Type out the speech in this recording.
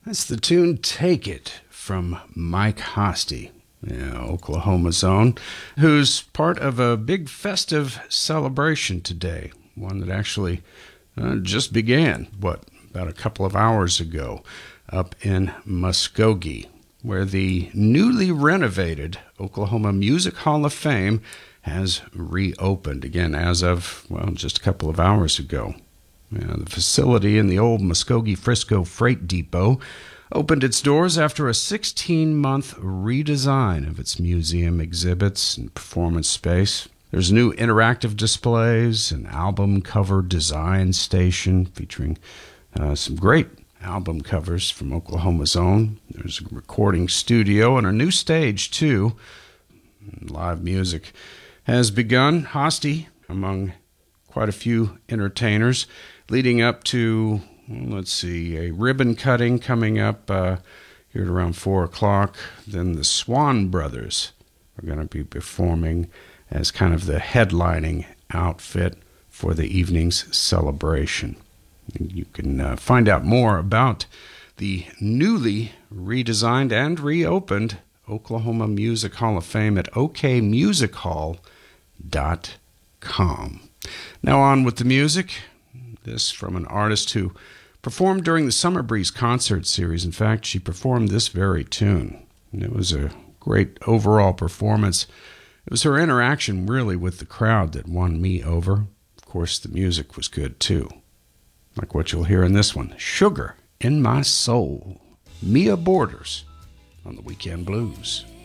That's the tune Take It from Mike Hosty, Oklahoma's own, who's part of a big festive celebration today, one that actually just began, about a couple of hours ago, up in Muskogee, where the newly renovated Oklahoma Music Hall of Fame has reopened again as of, just a couple of hours ago. The facility in the old Muskogee-Frisco Freight Depot opened its doors after a 16-month redesign of its museum exhibits and performance space. There's new interactive displays, an album cover design station featuring some great album covers from Oklahoma's own. There's a recording studio and a new stage, too. Live music has begun. Hosty, among quite a few entertainers, leading up to, a ribbon cutting coming up here at around 4 o'clock. Then the Swan Brothers are going to be performing as kind of the headlining outfit for the evening's celebration. You can find out more about the newly redesigned and reopened Oklahoma Music Hall of Fame at okmusichall.com. Now on with the music. This from an artist who performed during the Summer Breeze concert series. In fact, she performed this very tune. And it was a great overall performance. It was her interaction really with the crowd that won me over. Of course, the music was good too. Like what you'll hear in this one, Sugar in My Soul. Mia Borders on the Weekend Blues.